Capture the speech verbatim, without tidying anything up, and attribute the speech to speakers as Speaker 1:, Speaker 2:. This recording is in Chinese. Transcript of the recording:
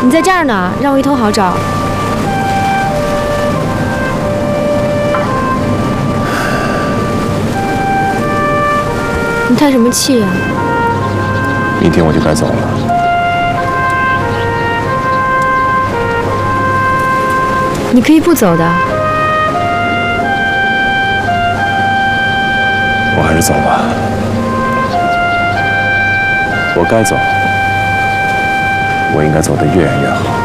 Speaker 1: 你在这儿呢，让我一头好找。你叹什么气呀？
Speaker 2: 明天我就该走了。
Speaker 1: 你可以不走的。
Speaker 2: 我还是走吧。我该走，我应该走得越远越好。